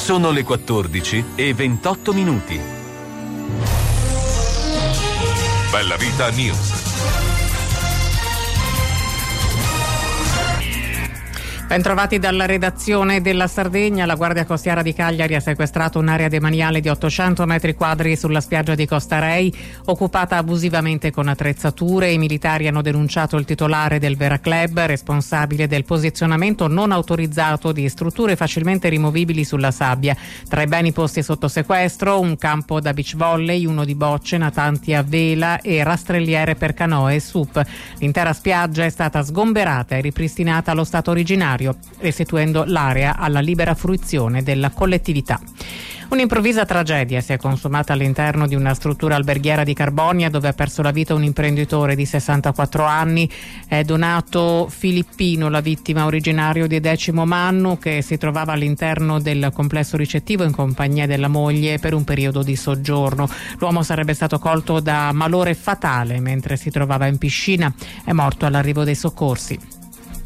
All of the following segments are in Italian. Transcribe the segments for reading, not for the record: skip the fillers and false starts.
Sono le 14:28. Bella Vita News. Bentrovati dalla redazione della Sardegna. La Guardia Costiera di Cagliari ha sequestrato un'area demaniale di 800 metri quadri sulla spiaggia di Costa Rei, occupata abusivamente con attrezzature. I militari hanno denunciato il titolare del Vera Club, responsabile del posizionamento non autorizzato di strutture facilmente rimovibili sulla sabbia. Tra i beni posti sotto sequestro, un campo da beach volley, uno di bocce, natanti a vela e rastrelliere per canoe e SUP. L'intera spiaggia è stata sgomberata e ripristinata allo stato originario, restituendo l'area alla libera fruizione della collettività. Un'improvvisa tragedia si è consumata all'interno di una struttura alberghiera di Carbonia, dove ha perso la vita un imprenditore di 64 anni. È Donato Filippino, la vittima, originario di Decimo Mannu, che si trovava all'interno del complesso ricettivo in compagnia della moglie per un periodo di soggiorno. L'uomo sarebbe stato colto da malore fatale mentre si trovava in piscina. È morto all'arrivo dei soccorsi.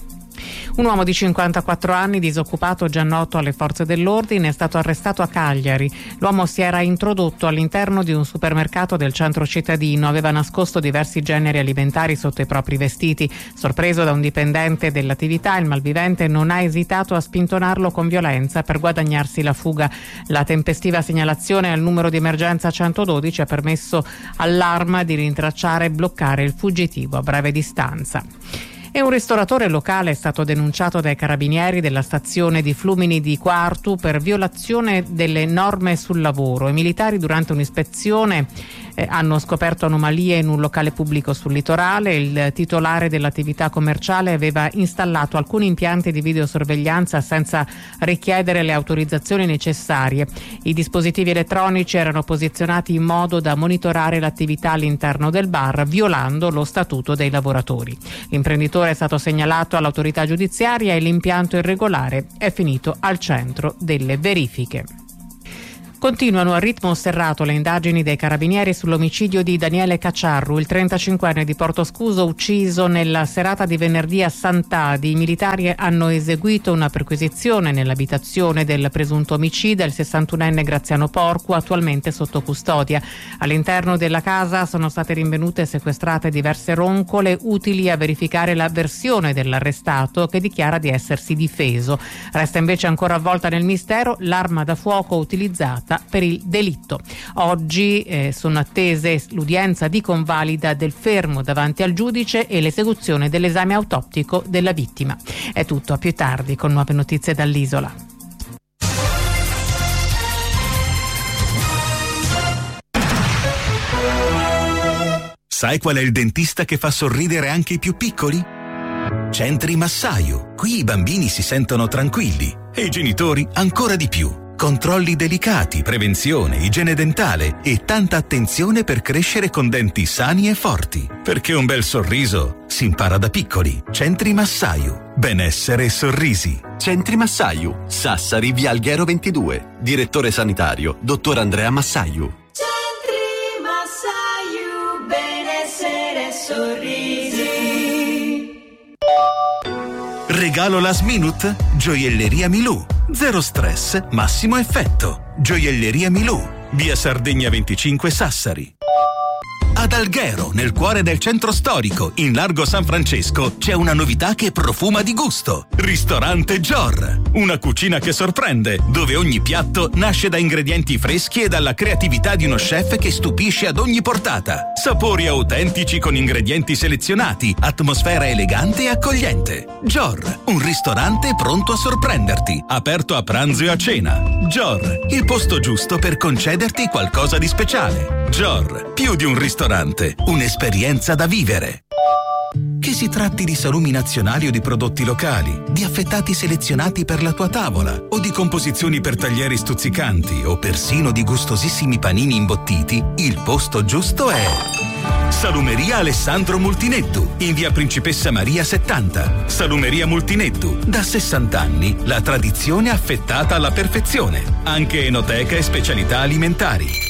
Un uomo di 54 anni, disoccupato, già noto alle forze dell'ordine, è stato arrestato a Cagliari. L'uomo si era introdotto all'interno di un supermercato del centro cittadino, aveva nascosto diversi generi alimentari sotto i propri vestiti. Sorpreso da un dipendente dell'attività, il malvivente non ha esitato a spintonarlo con violenza per guadagnarsi la fuga. La tempestiva segnalazione al numero di emergenza 112 ha permesso all'Arma di rintracciare e bloccare il fuggitivo a breve distanza. E un ristoratore locale è stato denunciato dai carabinieri della stazione di Flumini di Quartu per violazione delle norme sul lavoro. I militari, durante un'ispezione, hanno scoperto anomalie in un locale pubblico sul litorale. Il titolare dell'attività commerciale aveva installato alcuni impianti di videosorveglianza senza richiedere le autorizzazioni necessarie. I dispositivi elettronici erano posizionati in modo da monitorare l'attività all'interno del bar, violando lo statuto dei lavoratori. L'imprenditore è stato segnalato all'autorità giudiziaria e l'impianto irregolare è finito al centro delle verifiche. Continuano a ritmo serrato le indagini dei carabinieri sull'omicidio di Daniele Cacciarru, il 35enne di Portoscuso, ucciso nella serata di venerdì a Sant'Adi. I militari hanno eseguito una perquisizione nell'abitazione del presunto omicida, il 61enne Graziano Porcu, attualmente sotto custodia. All'interno della casa sono state rinvenute e sequestrate diverse roncole utili a verificare la versione dell'arrestato, che dichiara di essersi difeso. Resta invece ancora avvolta nel mistero l'arma da fuoco utilizzata per il delitto. Oggi sono attese l'udienza di convalida del fermo davanti al giudice e l'esecuzione dell'esame autoptico della vittima. È tutto, a più tardi con nuove notizie dall'isola. Sai qual è il dentista che fa sorridere anche i più piccoli? Centri Massaio. Qui i bambini si sentono tranquilli e i genitori ancora di più. Controlli delicati, prevenzione, igiene dentale e tanta attenzione per crescere con denti sani e forti. Perché un bel sorriso si impara da piccoli. Centri Massaio. Benessere e sorrisi. Centri Massaio. Sassari, via Alghero 22. Direttore sanitario, dottor Andrea Massaio. Centri Massaio. Benessere e sorrisi. Regalo last minute? Gioielleria Milù. Zero stress, massimo effetto. Gioielleria Milù, via Sardegna 25 Sassari. Ad Alghero, nel cuore del centro storico, in largo San Francesco, c'è una novità che profuma di gusto. Ristorante Gior. Una cucina che sorprende, dove ogni piatto nasce da ingredienti freschi e dalla creatività di uno chef che stupisce ad ogni portata. Sapori autentici con ingredienti selezionati, atmosfera elegante e accogliente. Gior, un ristorante pronto a sorprenderti, aperto a pranzo e a cena. Gior, il posto giusto per concederti qualcosa di speciale. Gior, più di un ristorante, un'esperienza da vivere. Che si tratti di salumi nazionali o di prodotti locali, di affettati selezionati per la tua tavola o di composizioni per taglieri stuzzicanti o persino di gustosissimi panini imbottiti, il posto giusto è Salumeria Alessandro Multinettu, in via Principessa Maria 70. Salumeria Multinettu, da 60 anni, la tradizione affettata alla perfezione. Anche enoteca e specialità alimentari.